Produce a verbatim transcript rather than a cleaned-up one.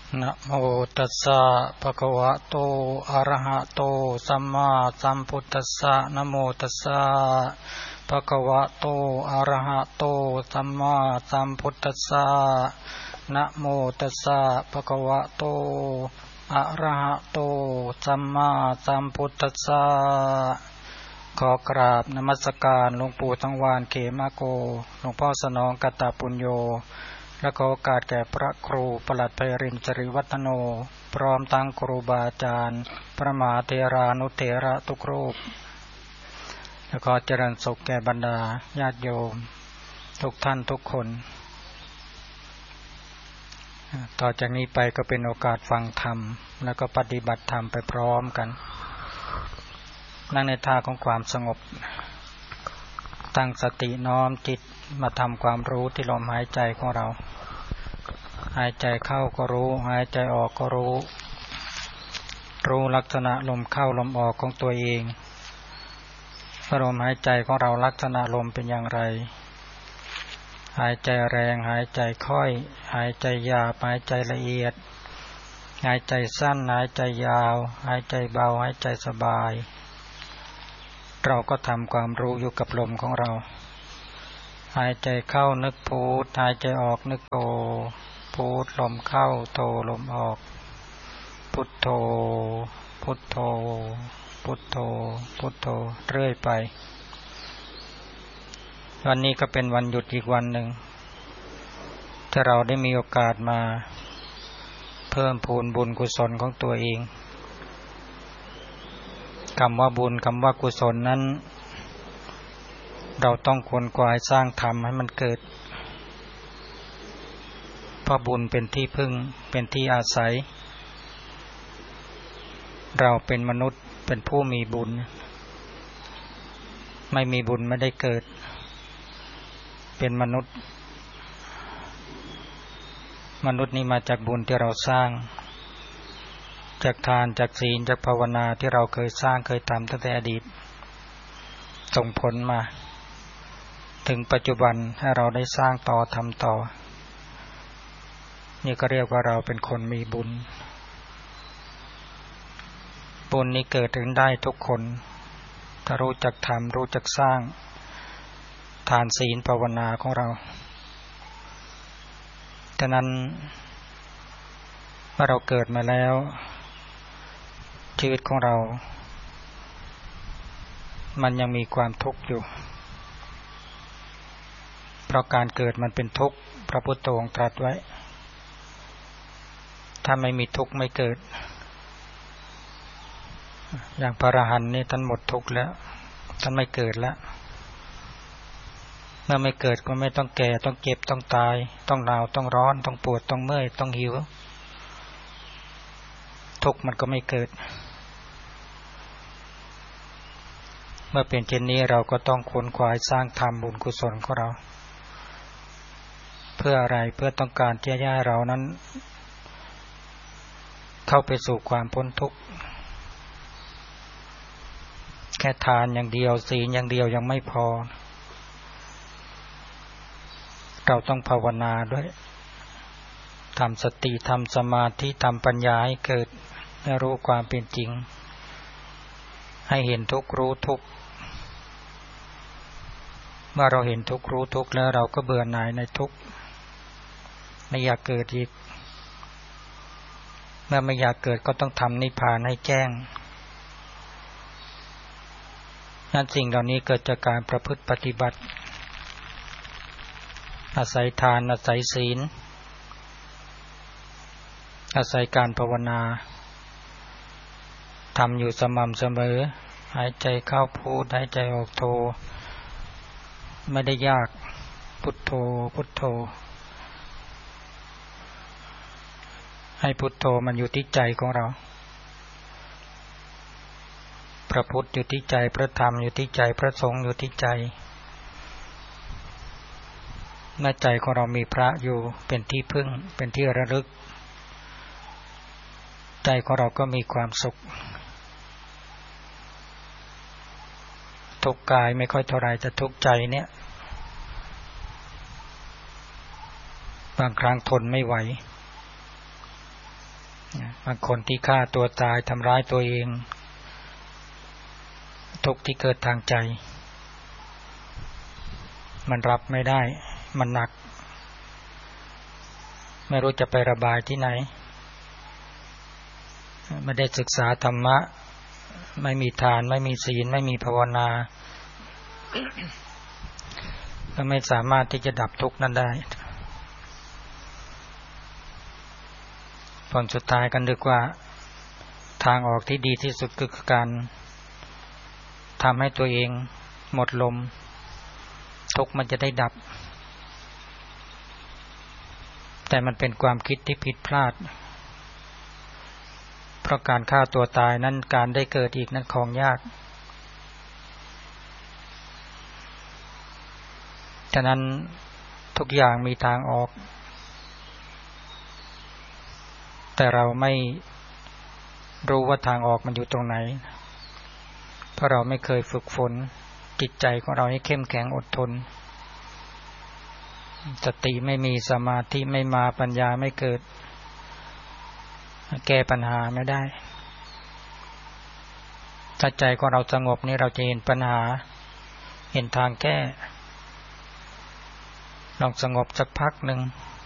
นะโมตัสสะภะคะวะโตอะระหะโตสัมมาสัมพุทธัสสะนะโมตัสสะภะคะวะโตอะระหะโตสัมมาสัมพุทธัสสะนะโมตัสสะภะคะวะโตอะระหะโตสัมมาสัมพุทธัสสะขอกราบนมัสการหลวงปู่ทั้งวานเขมาโกหลวงพ่อสนองกัตตปุญโญและขอโอกาสแก่พระครูประหลัดไพรินทร์ จริวัฒโนพร้อมทั้งครูบาอาจารย์พระมหาเถรานุเถระทุกรูปและขอเจริญสุขแก่บรรดาญาติโยมทุกท่านทุกคนต่อจากนี้ไปก็เป็นโอกาสฟังธรรมแล้วก็ปฏิบัติธรรมไปพร้อมกันนั่งในท่าของความสงบตั้งสติน้อมจิตมาทำความรู้ที่ลมหายใจของเราหายใจเข้าก็รู้หายใจออกก็รู้รู้ลักษณะลมเข้าลมออกของตัวเองลมหายใจของเราลักษณะลมเป็นอย่างไรหายใจแรงหายใจค่อยหายใจหยาบหายใจละเอียดหายใจสั้นหายใจยาวหายใจเบาหายใจสบายเราก็ทำความรู้อยู่กับลมของเราหายใจเข้านึกพูดหายใจออกนึกโธพูดลมเข้าโธลมออกพุทโธพุทโธพุทโธพุทโธเรื่อยไปวันนี้ก็เป็นวันหยุดอีกวันหนึ่งถ้าเราได้มีโอกาสมาเพิ่มพูนบุญกุศลของตัวเองคำว่าบุญคำว่ากุศลนั้นเราต้องควรกวายสร้างธรรมให้มันเกิดเพราะบุญเป็นที่พึ่งเป็นที่อาศัยเราเป็นมนุษย์เป็นผู้มีบุญไม่มีบุญไม่ได้เกิดเป็นมนุษย์มนุษย์นี่มาจากบุญที่เราสร้างจากทานจากศีลจากภาวนาที่เราเคยสร้างเคยทำตั้งแต่อดีตส่งผลมาถึงปัจจุบันให้เราได้สร้างต่อทำต่อนี่ก็เรียกว่าเราเป็นคนมีบุญบุญนี้เกิดถึงได้ทุกคนถ้ารู้จักทำรู้จักสร้างทานศีลภาวนาของเราฉะนั้นเมื่อเราเกิดมาแล้วชีวิตของเรามันยังมีความทุกข์อยู่เพราะการเกิดมันเป็นทุกข์พระพุทธองค์ตรัสไว้ถ้าไม่มีทุกข์ไม่เกิดอย่างพระอรหันต์นี่ท่านหมดทุกข์แล้วท่านไม่เกิดแล้วเมื่อไม่เกิดก็ไม่ต้องแก่ต้องเจ็บต้องตายต้องหนาวต้องร้อนต้องปวดต้องเมื่อยต้องหิวทุกข์มันก็ไม่เกิดเมื่อเป็นเช่นนี้เราก็ต้องขวนขวายสร้างธรรมบุญกุศลของเราเพื่ออะไรเพื่อต้องการที่จะให้เรานั้นเข้าไปสู่ความพ้นทุกข์แค่ทานอย่างเดียวศีลอย่างเดียวยังไม่พอเราต้องภาวนาด้วยทำสติทำสมาธิทำปัญญาให้เกิดให้รู้ความเป็นจริงให้เห็นทุกข์รู้ทุกข์เมื่อเราเห็นทุกข์รู้ทุกข์แล้วเราก็เบื่อหน่ายในทุกข์ไม่อยากเกิดอีกเมื่อไม่อยากเกิดก็ต้องทำนิพพานให้แจ้งนั่นสิ่งเหล่านี้เกิดจากการประพฤติปฏิบัติอาศัยทานอาศัยศีลอาศัยการภาวนาทำอยู่สม่ำเสมอหายใจเข้าพูดหายใจออกโธไม่ได้ยากพุทโธพุทโธให้พุทโธมันอยู่ที่ใจของเราพระพุทธอยู่ที่ใจพระธรรมอยู่ที่ใจพระสงฆ์อยู่ที่ใจเมื่อใจของเรามีพระอยู่เป็นที่พึ่งเป็นที่ระลึกใจของเราก็มีความสุขทุกข์กายไม่ค่อยเท่าไรแต่ทุกข์ใจเนี่ยบางครั้งทนไม่ไหวคนที่ฆ่าตัวตายทำร้ายตัวเองทุกข์ที่เกิดทางใจมันรับไม่ได้มันหนักไม่รู้จะไประบายที่ไหนไม่ได้ศึกษาธรรมะไม่มีทานไม่มีศีลไม่มีภาวนาก็ไม่สามารถที่จะดับทุกข์นั้นได้ผลสุดท้ายกันนึกว่าทางออกที่ดีที่สุดคือการทำให้ตัวเองหมดลมทุกข์มันจะได้ดับแต่มันเป็นความคิดที่ผิดพลาดเพราะการฆ่าตัวตายนั้นการได้เกิดอีกนั้นของยากฉะนั้นทุกอย่างมีทางออกแต่เราไม่รู้ว่าทางออกมันอยู่ตรงไหนเพราะเราไม่เคยฝึกฝนจิตใจของเราให้เข้มแข็งอดทนสติไม่มีสมาธิไม่มาปัญญาไม่เกิดแก้ปัญหาไม่ได้ถ้าใจของเราสงบนี่เราจะเห็นปัญหาเห็นทางแก้ลองสงบสักพักหนึ่ง